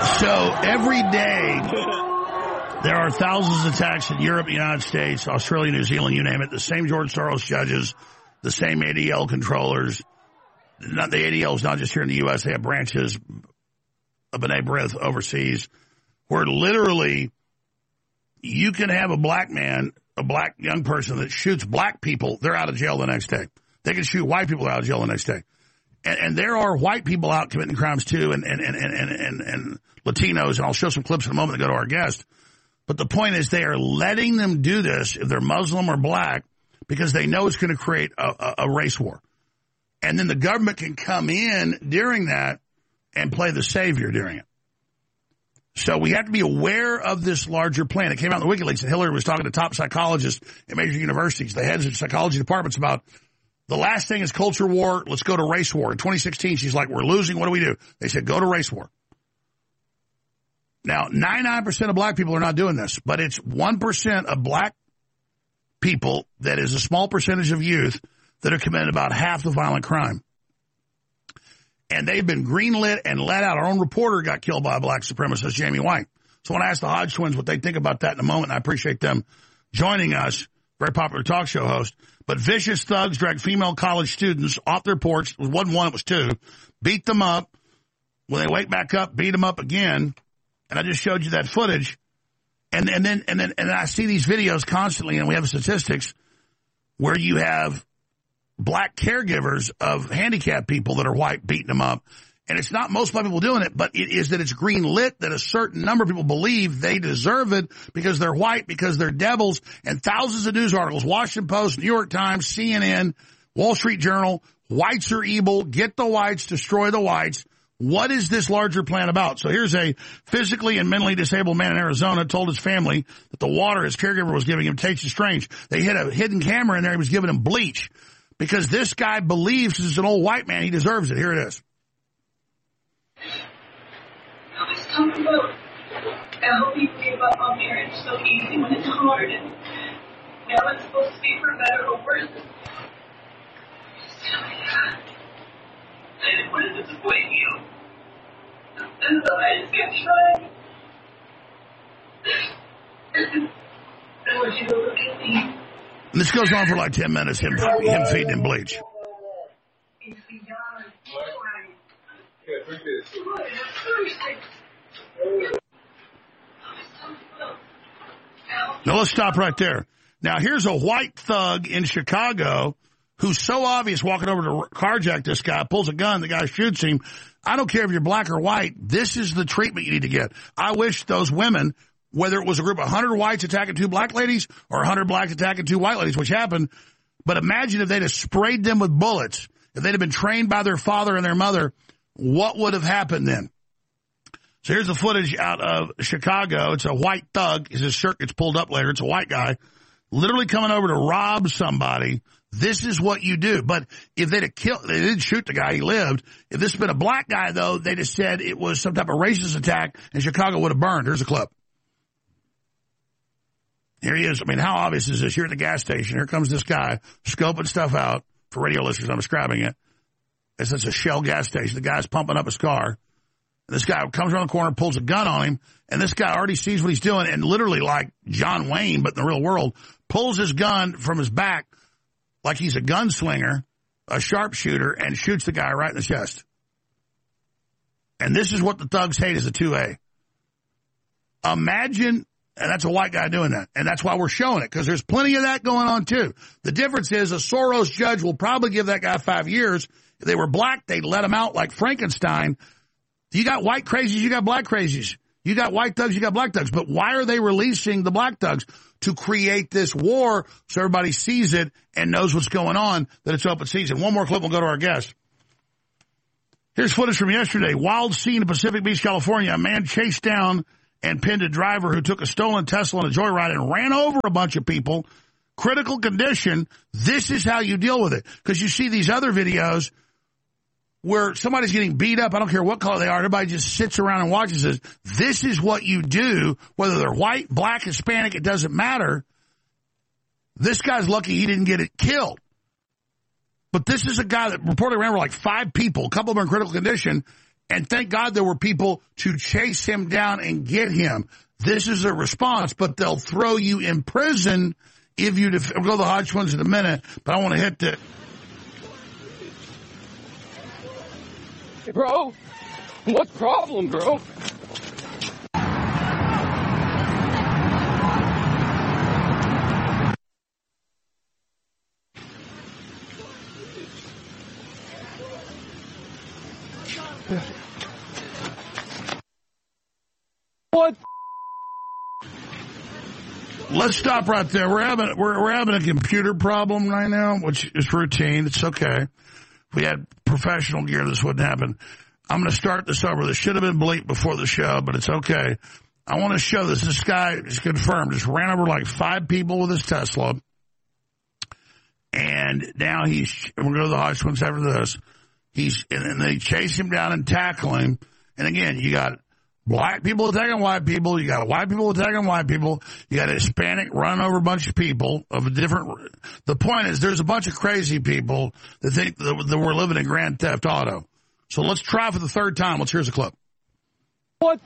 So every day there are thousands of attacks in Europe, the United States, Australia, New Zealand, you name it. The same George Soros judges, the same ADL controllers. Not the ADL is not just here in the U.S. They have branches of B'nai B'rith overseas where literally you can have a black man, a black young person that shoots black people. They're out of jail the next day. They can shoot white people out of jail the next day. And there are white people out committing crimes too, and Latinos, and I'll show some clips in a moment to go to our guest. But the point is they are letting them do this if they're Muslim or black because they know it's going to create a race war. And then the government can come in during that and play the savior during it. So we have to be aware of this larger plan. It came out in the WikiLeaks that Hillary was talking to top psychologists at major universities, the heads of psychology departments, about the last thing is culture war. Let's go to race war. In 2016, she's like, we're losing. What do we do? They said, go to race war. Now, 99% of black people are not doing this, but it's 1% of black people that is a small percentage of youth that are committing about half the violent crime. And they've been greenlit and let out. Our own reporter got killed by a black supremacist, Jamie White. So I want to ask the Hodge twins what they think about that in a moment. I appreciate them joining us. Very popular talk show host. But vicious thugs dragged female college students off their porch. It wasn't one, it was two. Beat them up. When they wake back up, beat them up again. And I just showed you that footage. And then I see these videos constantly, and we have statistics where you have black caregivers of handicapped people that are white beating them up. And it's not most black people doing it, but it is that it's green lit, that a certain number of people believe they deserve it because they're white, because they're devils, and thousands of news articles, Washington Post, New York Times, CNN, Wall Street Journal, whites are evil, get the whites, destroy the whites. What is this larger plan about? So here's a physically and mentally disabled man in Arizona told his family that the water his caregiver was giving him tasted strange. They hid a hidden camera in there. He was giving him bleach because this guy believes as an old white man, he deserves it. Here it is. I was talking about how people give up on marriage so easy when it's hard, and now it's supposed to be for better or worse. Just tell me that. I didn't want to disappoint you. And so I just kept trying. I want you to look at me. And this goes on for like 10 minutes, him feeding him bleach. It's beyond trying. Now let's stop right there. Now here's a white thug in Chicago who's so obvious walking over to carjack this guy, pulls a gun, the guy shoots him. I don't care if you're black or white. This is the treatment you need to get. I wish those women, whether it was a group of 100 whites attacking 2 black ladies or 100 blacks attacking 2 white ladies, which happened, but imagine if they'd have sprayed them with bullets, if they'd have been trained by their father and their mother, what would have happened then? So here's the footage out of Chicago. It's a white thug. His shirt gets pulled up later. It's a white guy literally coming over to rob somebody. This is what you do. But if they'd have killed, they didn't shoot the guy. He lived. If this had been a black guy, though, they'd have said it was some type of racist attack and Chicago would have burned. Here's a clip. Here he is. I mean, how obvious is this? Here at the gas station. Here comes this guy scoping stuff out. For radio listeners, I'm describing it. It's a Shell gas station. The guy's pumping up his car. This guy comes around the corner, pulls a gun on him, and this guy already sees what he's doing and literally like John Wayne, but in the real world, pulls his gun from his back like he's a gunslinger, a sharpshooter, and shoots the guy right in the chest. And this is what the thugs hate as a 2A. Imagine, and that's a white guy doing that, and that's why we're showing it, because there's plenty of that going on too. The difference is a Soros judge will probably give that guy 5 years. If they were black, they'd let him out like Frankenstein. You got white crazies, you got black crazies. You got white thugs, you got black thugs. But why are they releasing the black thugs? To create this war so everybody sees it and knows what's going on, that it's open season. One more clip, we'll go to our guest. Here's footage from yesterday. Wild scene in Pacific Beach, California. A man chased down and pinned a driver who took a stolen Tesla on a joyride and ran over a bunch of people. Critical condition. This is how you deal with it. Because you see these other videos where somebody's getting beat up, I don't care what color they are, everybody just sits around and watches this. This is what you do, whether they're white, black, Hispanic, it doesn't matter. This guy's lucky he didn't get it killed. But this is a guy that reportedly ran over like 5 people, a couple of them in critical condition, And thank God there were people to chase him down and get him. This is a response, but they'll throw you in prison if you we'll go to the Hodge Twins in a minute, but I want to hit the... Hey, bro, what problem, bro? What? Let's stop right there. We're having a computer problem right now, which is routine. It's okay. If we had professional gear, this wouldn't happen. I'm going to start this over. This should have been bleeped before the show, but it's okay. I want to show this. This guy is confirmed. Just ran over like 5 people with his Tesla. And now we're going to go to the Hodge Twins after this. And they chase him down and tackle him. And again, you got black people attacking white people. You got white people attacking white people. You got a Hispanic running over a bunch of people of a different. The point is, there's a bunch of crazy people that think that we're living in Grand Theft Auto. So let's try for the 3rd time. Here's a clip. What?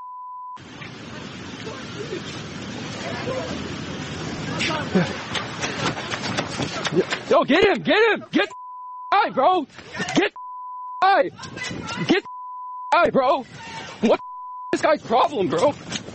Yo, get him! Get high, bro! Get high! Get high, bro! What this guy's problem, bro?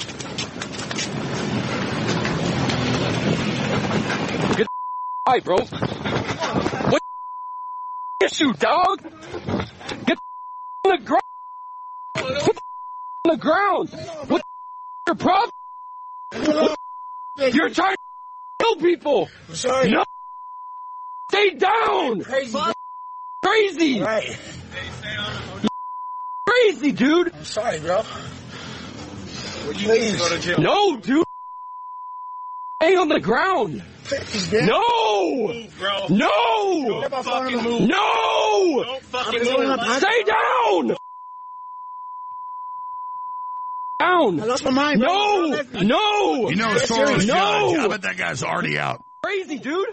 Get high, bro! What issue, dog? Get on the ground! Get on the ground! What your problem? You're trying to kill people! I'm sorry. No! Stay down! Crazy! Right. Crazy, dude! I'm sorry, bro. Please. No, dude! Stay on the ground! Please, man. No! Bro. No! Don't fucking move. No! Don't fucking move. Stay down! Down! I lost my mind, bro. No! No! You know, Soros No! judge. I bet that guy's already out. Crazy, dude!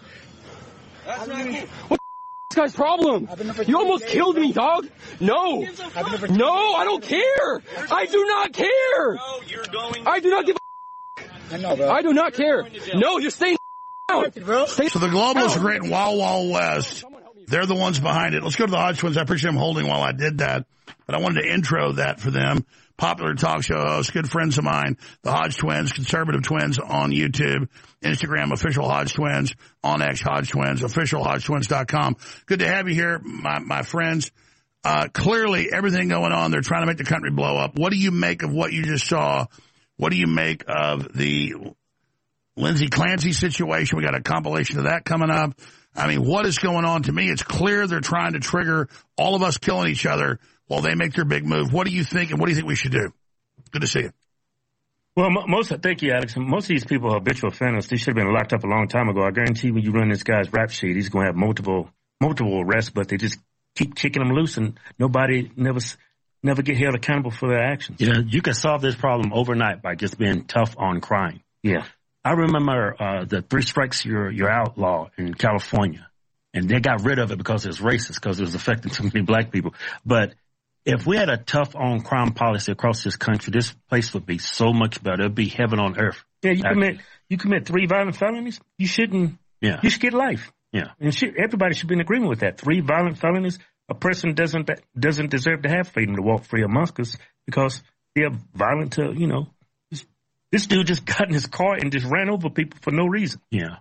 What this guy's problem? You almost killed me, dog! No! No, I don't care! I do not care! I do not give a I know, bro. I do not care! No, you're staying down! Stay So the globalists are creating Wild Wild West. They're the ones behind it. Let's go to the Hodge Twins. I appreciate them holding while I did that, but I wanted to intro that for them. Popular talk show hosts, good friends of mine, the Hodge Twins, conservative twins on YouTube, Instagram, official Hodge Twins, on X, Hodge Twins, officialhodgetwins.com. Good to have you here, my friends. Clearly, everything going on, they're trying to make the country blow up. What do you make of what you just saw? What do you make of the Lindsey Clancy situation? We got a compilation of that coming up. I mean, what is going on? To me, it's clear they're trying to trigger all of us killing each other while they make their big move. What do you think, and what do you think we should do? Good to see you. Well, thank you, Alex. Most of these people are habitual offenders. They should have been locked up a long time ago. I guarantee when you run this guy's rap sheet, he's going to have multiple arrests, but they just keep kicking him loose, and nobody never get held accountable for their actions. You know, you can solve this problem overnight by just being tough on crime. Yeah. I remember the 3 strikes you're out law in California, and they got rid of it because it was racist, because it was affecting too many black people. But if we had a tough on crime policy across this country, this place would be so much better. It'd be heaven on earth. Yeah, you commit 3 violent felonies, you shouldn't. Yeah. You should get life. Yeah. And everybody should be in agreement with that. 3 violent felonies, a person doesn't deserve to have freedom to walk free amongst us because they're violent to, you know. This dude just got in his car and just ran over people for no reason. Yeah.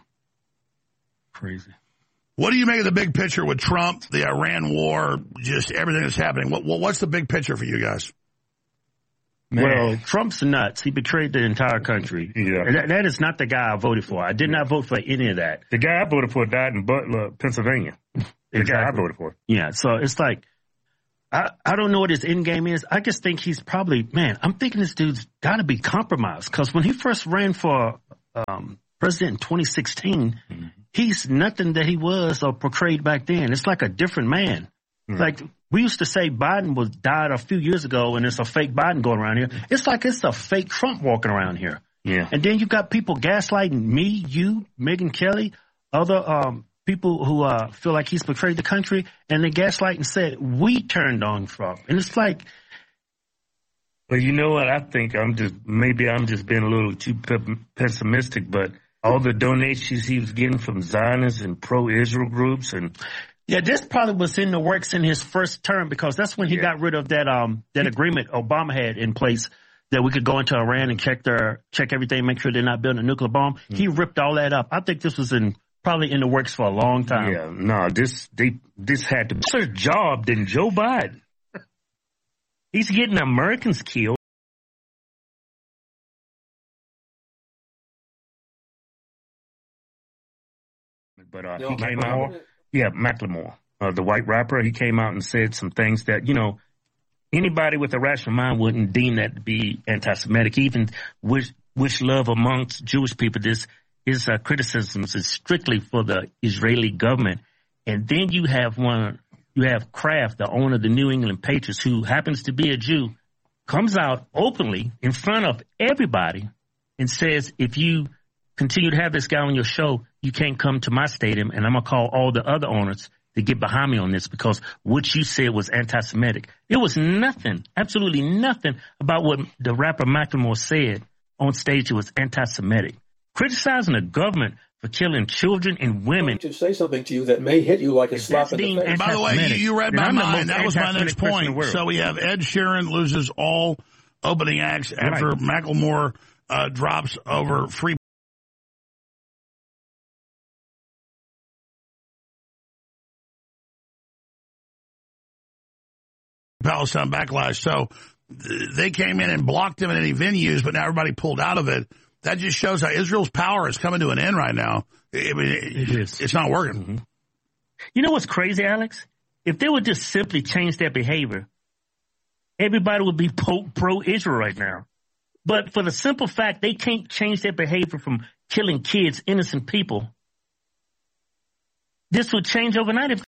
Crazy. What do you make of the big picture with Trump, the Iran war, just everything that's happening? What's the big picture for you guys? Man. Well, Trump's nuts. He betrayed the entire country. Yeah. That is not the guy I voted for. I did not vote for any of that. The guy I voted for died in Butler, Pennsylvania. The guy I voted for. Yeah, so it's like, I don't know what his end game is. I just think he's probably, I'm thinking this dude's got to be compromised. Because when he first ran for president in 2016, he's nothing that he was or portrayed back then. It's like a different man. Like, we used to say Biden died a few years ago and it's a fake Biden going around here. It's like it's a fake Trump walking around here. Yeah. And then you got people gaslighting me, you, Megyn Kelly, other people who feel like he's betrayed the country, and they gaslight and said, we turned on Trump. And it's like... Well, you know what? I think I'm just being a little too pessimistic, but all the donations he was getting from Zionists and pro-Israel groups and... Yeah, this probably was in the works in his first term because that's when he got rid of that agreement Obama had in place that we could go into Iran and check everything, make sure they're not building a nuclear bomb. Mm-hmm. He ripped all that up. I think this was probably in the works for a long time. Yeah, no, this had to be a better job than Joe Biden. He's getting Americans killed. But he came out. Yeah, Macklemore, the white rapper, he came out and said some things that, anybody with a rational mind wouldn't deem that to be anti-Semitic. Even wish love amongst Jewish people. His criticisms is strictly for the Israeli government. And then you have Kraft, the owner of the New England Patriots, who happens to be a Jew, comes out openly in front of everybody and says, if you continue to have this guy on your show, you can't come to my stadium, and I'm going to call all the other owners to get behind me on this because what you said was anti-Semitic. There was nothing, absolutely nothing about what the rapper Macklemore said on stage that was anti-Semitic. Criticizing the government for killing children and women. To say something to you that may hit you like a slap in the face. By the way, you read my mind. That was my next point. So we have Ed Sheeran loses all opening acts after Macklemore drops over free Palestine backlash. So they came in and blocked him in any venues, but now everybody pulled out of it. That just shows how Israel's power is coming to an end right now. It's not working. Mm-hmm. You know what's crazy, Alex? If they would just simply change their behavior, everybody would be pro-Israel right now. But for the simple fact they can't change their behavior from killing kids, innocent people, this would change overnight.